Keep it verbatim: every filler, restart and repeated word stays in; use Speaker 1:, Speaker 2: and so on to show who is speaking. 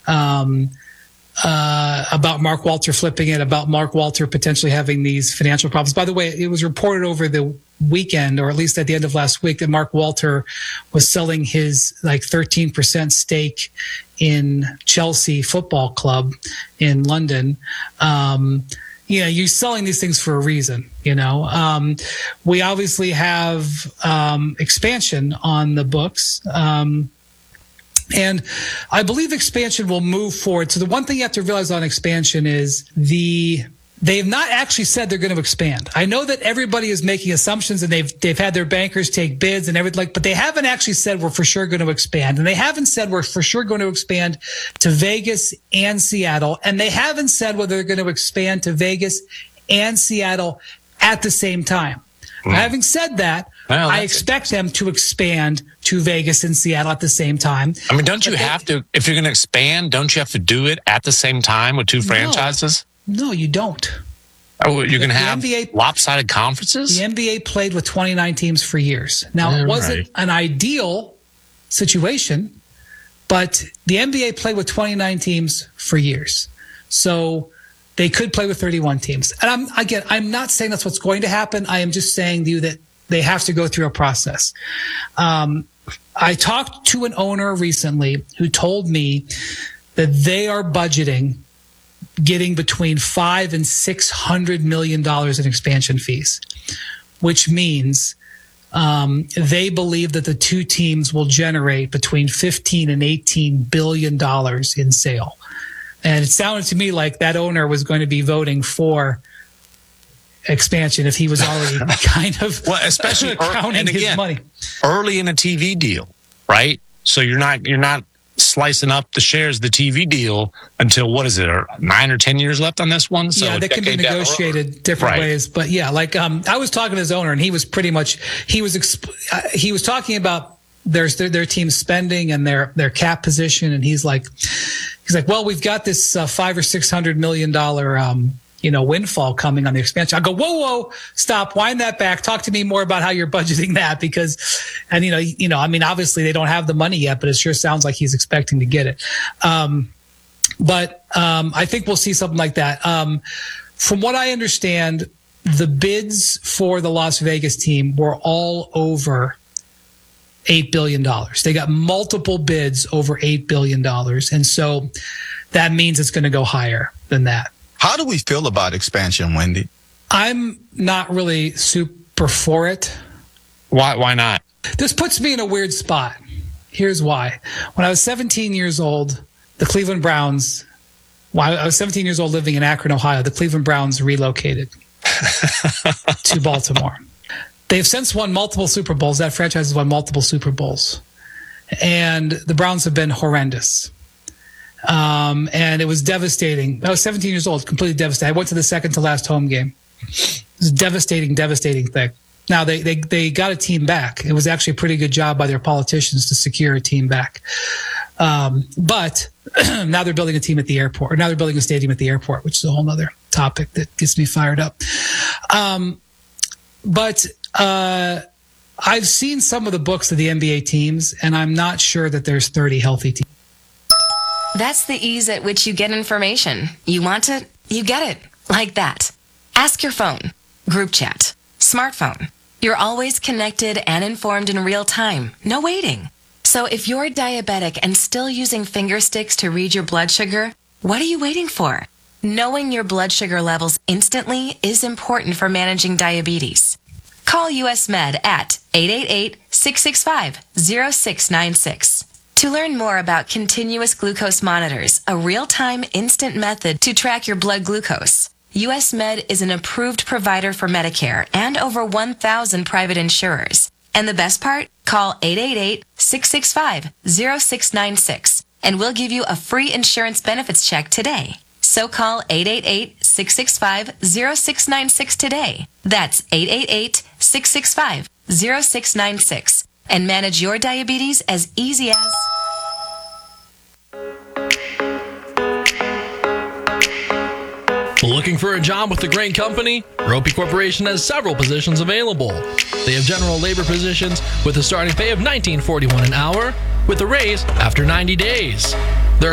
Speaker 1: um, uh, about Mark Walter flipping it, about Mark Walter potentially having these financial problems. By the way, it was reported over the weekend, or at least at the end of last week, that Mark Walter was selling his like thirteen percent stake in Chelsea Football Club in London. Um, you know, you're selling these things for a reason, you know. Um, we obviously have um, expansion on the books. Um, and I believe expansion will move forward. So the one thing you have to realize on expansion is the they have not actually said they're going to expand. I know that everybody is making assumptions, and they've they've had their bankers take bids and everything, like, but they haven't actually said we're for sure going to expand. And they haven't said we're for sure going to expand to Vegas and Seattle. And they haven't said whether they're going to expand to Vegas and Seattle at the same time. Mm. Having said that, well, I expect it. them to expand to Vegas and Seattle at the same time.
Speaker 2: I mean, don't you
Speaker 1: but
Speaker 2: have
Speaker 1: they,
Speaker 2: to, if you're going to expand, don't you have to do it at the same time with two franchises?
Speaker 1: No, you don't.
Speaker 2: Oh, you're going to have
Speaker 1: N B A,
Speaker 2: lopsided conferences?
Speaker 1: The N B A played with twenty-nine teams for years. Now, yeah, it wasn't right. an ideal situation, but the N B A played with twenty-nine teams for years. So they could play with thirty-one teams. And I'm again, I'm not saying that's what's going to happen. I am just saying to you that they have to go through a process. Um, I talked to an owner recently who told me that they are budgeting getting between five and six hundred million dollars in expansion fees, which means um, they believe that the two teams will generate between fifteen and eighteen billion dollars in sale. And it sounded to me like that owner was going to be voting for expansion if he was already kind of
Speaker 2: well, especially
Speaker 1: counting
Speaker 2: and again,
Speaker 1: his money
Speaker 2: early in a T V deal, right? So you're not you're not. slicing up the shares of the T V deal until, what is it, or nine or ten years left on this one? So
Speaker 1: yeah, that can be negotiated different right. ways. But yeah, like um, I was talking to his owner, and he was pretty much he was exp- uh, he was talking about their their, their team's spending and their their cap position, and he's like he's like, well, we've got this uh, five or six hundred million dollar um, you know windfall coming on the expansion. I go, whoa, whoa, stop, wind that back. Talk to me more about how you're budgeting that, because, and you know, you know, I mean, obviously they don't have the money yet, but it sure sounds like he's expecting to get it. Um, but um, I think we'll see something like that. Um, from what I understand, the bids for the Las Vegas team were all over eight billion dollars. They got multiple bids over eight billion dollars. And so that means it's going to go higher than that.
Speaker 3: How do we feel about expansion, Wendy?
Speaker 1: I'm not really super for it.
Speaker 2: Why Why not?
Speaker 1: This puts me in a weird spot. Here's why. When I was seventeen years old, the Cleveland Browns, well, I was seventeen years old living in Akron, Ohio, the Cleveland Browns relocated to Baltimore. They've since won multiple Super Bowls. That franchise has won multiple Super Bowls. And the Browns have been horrendous. Um, and it was devastating. I was seventeen years old, completely devastated. I went to the second to last home game. It was a devastating, devastating thing. Now, they, they, they got a team back. It was actually a pretty good job by their politicians to secure a team back. Um, but now they're building a team at the airport, or now they're building a stadium at the airport, which is a whole other topic that gets me fired up. Um, but uh, I've seen some of the books of the N B A teams, and I'm not sure that there's thirty healthy teams.
Speaker 4: That's the ease at which you get information. You want it, you get it. Like that. Ask your phone. Group chat. Smartphone. You're always connected and informed in real time. No waiting. So if you're diabetic and still using finger sticks to read your blood sugar, what are you waiting for? Knowing your blood sugar levels instantly is important for managing diabetes. Call U S Med at eight eight eight, six six five, zero six nine six. To learn more about continuous glucose monitors, a real-time instant method to track your blood glucose, U S Med is an approved provider for Medicare and over one thousand private insurers. And the best part? Call eight eight eight, six six five, zero six nine six and we'll give you a free insurance benefits check today. So call eight eight eight, six six five, zero six nine six today. That's eight eight eight, six six five, zero six nine six. And manage your diabetes as easy as...
Speaker 5: Looking for a job with a great company? Ropey Corporation has several positions available. They have general labor positions with a starting pay of nineteen forty-one an hour with a raise after ninety days.